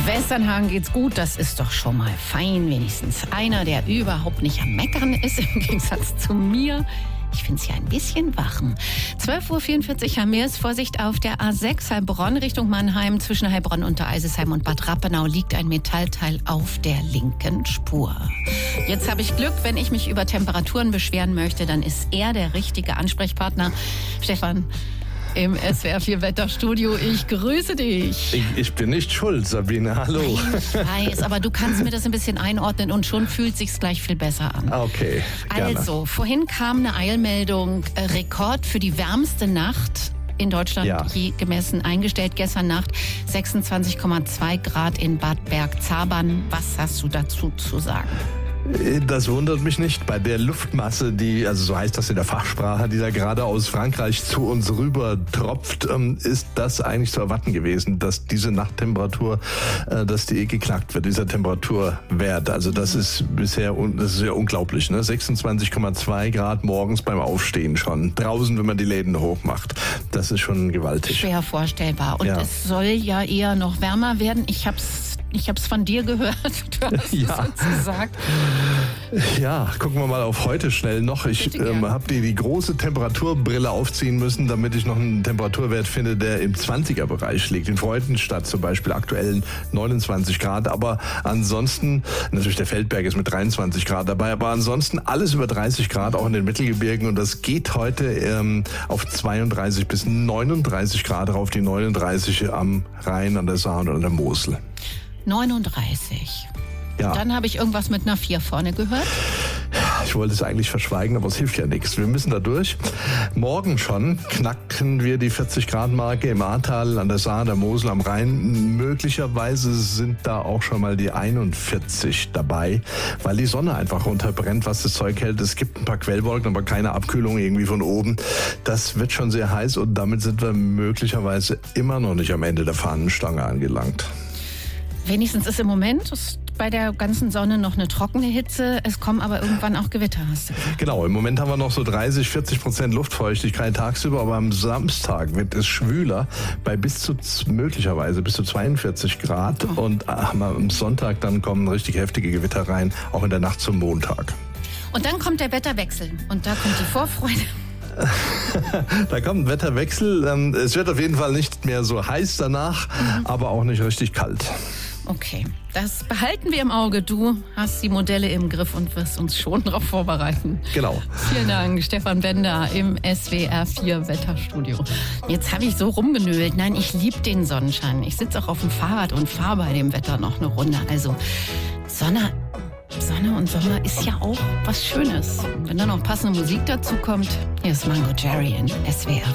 Westernhagen geht's gut, das ist doch schon mal fein. Wenigstens einer, der überhaupt nicht am Meckern ist, im Gegensatz zu mir. Ich finde es ja ein bisschen warm. 12.44 Uhr haben wir es. Vorsicht auf der A6 Heilbronn Richtung Mannheim. Zwischen Heilbronn, Untereisesheim und Bad Rappenau liegt ein Metallteil auf der linken Spur. Jetzt habe ich Glück, wenn ich mich über Temperaturen beschweren möchte, dann ist er der richtige Ansprechpartner. Stefan, im SWR4 Wetterstudio. Ich grüße dich. Ich bin nicht schuld, Sabine. Hallo. Ich weiß, aber du kannst mir das ein bisschen einordnen und schon fühlt sich's gleich viel besser an. Okay, gerne. Also, vorhin kam eine Eilmeldung, Rekord für die wärmste Nacht in Deutschland je gemessen eingestellt. Gestern Nacht 26,2 Grad in Bad Bergzabern. Was hast du dazu zu sagen? Das wundert mich nicht. Bei der Luftmasse, die, also so heißt das in der Fachsprache, die da gerade aus Frankreich zu uns rüber tropft, ist das eigentlich zu erwarten gewesen, dass diese Nachttemperatur, dass die geknackt wird, dieser Temperaturwert. Also das ist bisher, das ist ja unglaublich, ne? 26,2 Grad morgens beim Aufstehen schon. Draußen, wenn man die Läden hochmacht. Das ist schon gewaltig. Schwer vorstellbar. Und es soll ja eher noch wärmer werden. Ich hab's von dir gehört. Du hast es uns gesagt. Ja, gucken wir mal auf heute schnell noch. Ich habe die große Temperaturbrille aufziehen müssen, damit ich noch einen Temperaturwert finde, der im 20er-Bereich liegt. In Freudenstadt zum Beispiel aktuell 29 Grad. Aber ansonsten, natürlich der Feldberg ist mit 23 Grad dabei, aber ansonsten alles über 30 Grad, auch in den Mittelgebirgen. Und das geht heute auf 32 bis 39 Grad rauf, die 39 am Rhein, an der Saar und an der Mosel. 39. Ja. Dann habe ich irgendwas mit einer 4 vorne gehört. Ich wollte es eigentlich verschweigen, aber es hilft ja nichts. Wir müssen da durch. Morgen schon knacken wir die 40-Grad-Marke im Ahrtal, an der Saar, der Mosel, am Rhein. Möglicherweise sind da auch schon mal die 41 dabei, weil die Sonne einfach runterbrennt, was das Zeug hält. Es gibt ein paar Quellwolken, aber keine Abkühlung irgendwie von oben. Das wird schon sehr heiß und damit sind wir möglicherweise immer noch nicht am Ende der Fahnenstange angelangt. Wenigstens ist im Moment bei der ganzen Sonne noch eine trockene Hitze. Es kommen aber irgendwann auch Gewitter, hast du gesagt. Genau, im Moment haben wir noch so 30-40% Luftfeuchtigkeit tagsüber, aber am Samstag wird es schwüler bei möglicherweise bis zu 42 Grad. Und am Sonntag dann kommen richtig heftige Gewitter rein, auch in der Nacht zum Montag. Und dann kommt der Wetterwechsel und da kommt die Vorfreude. Da kommt ein Wetterwechsel. Es wird auf jeden Fall nicht mehr so heiß danach, aber auch nicht richtig kalt. Okay, das behalten wir im Auge. Du hast die Modelle im Griff und wirst uns schon darauf vorbereiten. Genau. Vielen Dank, Stefan Bender im SWR4 Wetterstudio. Jetzt habe ich so rumgenölt. Nein, ich liebe den Sonnenschein. Ich sitze auch auf dem Fahrrad und fahre bei dem Wetter noch eine Runde. Also Sonne und Sommer ist ja auch was Schönes. Wenn dann noch passende Musik dazu kommt, hier ist Mango Jerry in SWR.